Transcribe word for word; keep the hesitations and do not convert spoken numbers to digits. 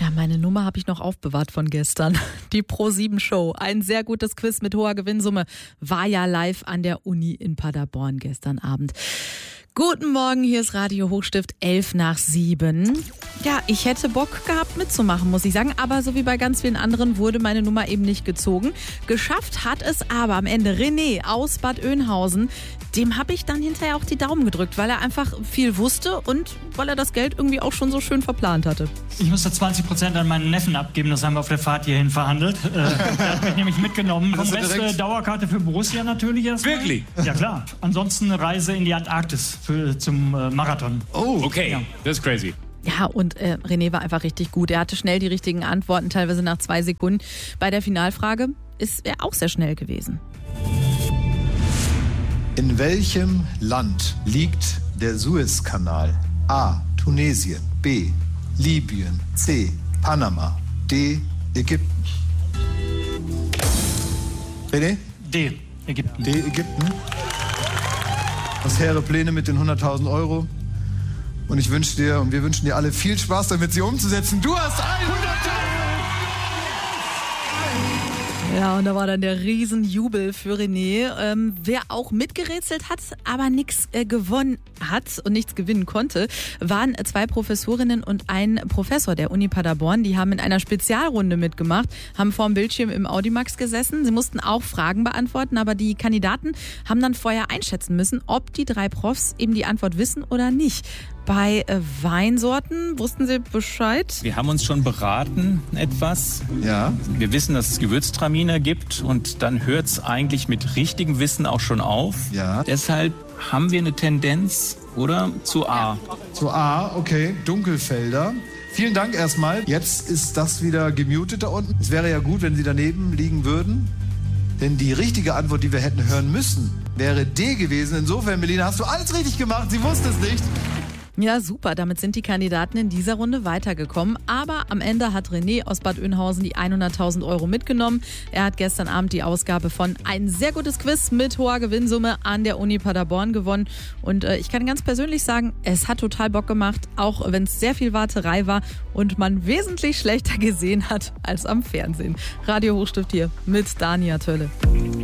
Ja, meine Nummer habe ich noch aufbewahrt von gestern. Die Pro sieben Show. Ein sehr gutes Quiz mit hoher Gewinnsumme. War ja live an der Uni in Paderborn gestern Abend. Guten Morgen, hier ist Radio Hochstift, elf nach sieben. Ja, ich hätte Bock gehabt mitzumachen, muss ich sagen. Aber so wie bei ganz vielen anderen wurde meine Nummer eben nicht gezogen. Geschafft hat es aber am Ende René aus Bad Oeynhausen. Dem habe ich dann hinterher auch die Daumen gedrückt, weil er einfach viel wusste und weil er das Geld irgendwie auch schon so schön verplant hatte. Ich musste zwanzig Prozent an meinen Neffen abgeben, das haben wir auf der Fahrt hierhin verhandelt. Äh, der hat mich nämlich mitgenommen. Vom Rest äh, Dauerkarte für Borussia natürlich erstmal. Wirklich? Ja klar. Ansonsten eine Reise in die Antarktis für, zum äh, Marathon. Oh, okay. Ja. Das ist crazy. Ja, und äh, René war einfach richtig gut. Er hatte schnell die richtigen Antworten, teilweise nach zwei Sekunden. Bei der Finalfrage ist er auch sehr schnell gewesen. In welchem Land liegt der Suezkanal? A. Tunesien. B. Libyen. C. Panama. D. Ägypten. René? D. Ägypten. D. Ägypten. Was hehre Pläne mit den hunderttausend Euro. Und ich wünsche dir und wir wünschen dir alle viel Spaß damit, sie umzusetzen. Du hast hunderttausend! Ja, und da war dann der Riesenjubel für René. Ähm, wer auch mitgerätselt hat, aber nichts äh, gewonnen hat und nichts gewinnen konnte, waren zwei Professorinnen und ein Professor der Uni Paderborn. Die haben in einer Spezialrunde mitgemacht, haben vorm Bildschirm im Audimax gesessen. Sie mussten auch Fragen beantworten, aber die Kandidaten haben dann vorher einschätzen müssen, ob die drei Profs eben die Antwort wissen oder nicht. Bei äh, Weinsorten wussten Sie Bescheid? Wir haben uns schon beraten etwas. Ja. Wir wissen, dass es Gewürztraminer gibt und dann hört es eigentlich mit richtigem Wissen auch schon auf. Ja. Deshalb haben wir eine Tendenz, oder? Zu A. Zu A, okay. Dunkelfelder. Vielen Dank erstmal. Jetzt ist das wieder gemutet da unten. Es wäre ja gut, wenn Sie daneben liegen würden. Denn die richtige Antwort, die wir hätten hören müssen, wäre D gewesen. Insofern, Melina, hast du alles richtig gemacht. Sie wusste es nicht. Ja, super. Damit sind die Kandidaten in dieser Runde weitergekommen. Aber am Ende hat René aus Bad Oeynhausen die hunderttausend Euro mitgenommen. Er hat gestern Abend die Ausgabe von Ein sehr gutes Quiz mit hoher Gewinnsumme an der Uni Paderborn gewonnen. Und äh, ich kann ganz persönlich sagen, es hat total Bock gemacht, auch wenn es sehr viel Warterei war und man wesentlich schlechter gesehen hat als am Fernsehen. Radio Hochstift hier mit Dania Tölle.